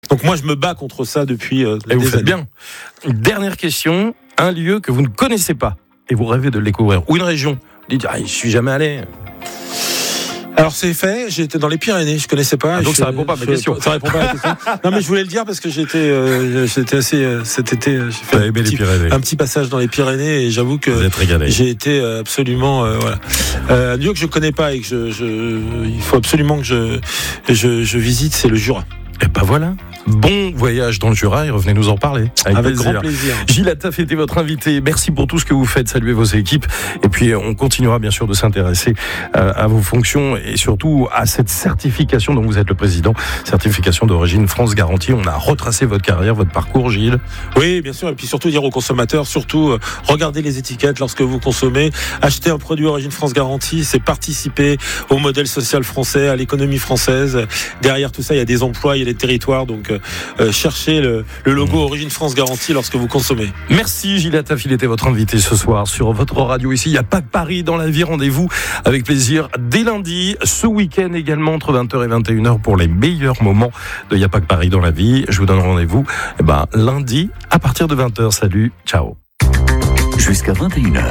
Donc moi, je me bats contre ça depuis Et vous faites bien. Dernière question, un lieu que vous ne connaissez pas et vous rêvez de le découvrir, ou une région. Vous dites, je suis jamais allé. Alors c'est fait, j'étais dans les Pyrénées, je connaissais pas. Donc ça répond pas à ma question. Ça répond pas à la question. Non mais je voulais le dire parce que j'étais assez cet été, j'ai fait un petit passage dans les Pyrénées et j'avoue que j'ai été absolument voilà. Un lieu que je connais pas et que il faut absolument que je visite, c'est le Jura. Et ben voilà. Bon voyage dans le Jura et revenez nous en parler. Avec grand plaisir. Gilles Attaf était votre invité. Merci pour tout ce que vous faites. Saluez vos équipes. Et puis, on continuera bien sûr de s'intéresser à vos fonctions et surtout à cette certification dont vous êtes le président. Certification d'origine France Garantie. On a retracé votre carrière, votre parcours, Gilles. Oui, bien sûr. Et puis surtout dire aux consommateurs, regardez les étiquettes lorsque vous consommez. Acheter un produit origine France Garantie, c'est participer au modèle social français, à l'économie française. Derrière tout ça, il y a des emplois, il y a des territoires. Donc, cherchez le logo Origine France Garantie lorsque vous consommez. Merci Gilles Attaf, il était votre invité ce soir sur votre radio ici. Il n'y a pas que Paris dans la vie, rendez-vous avec plaisir dès lundi, ce week-end également entre 20h et 21h pour les meilleurs moments de Il n'y a pas que Paris dans la vie. Je vous donne rendez-vous lundi à partir de 20h. Salut, ciao. Jusqu'à 21h.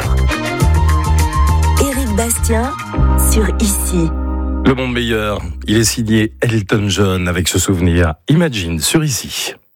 Éric Bastien sur Ici. Le monde meilleur, il est signé Elton John avec ce souvenir Imagine sur Ici.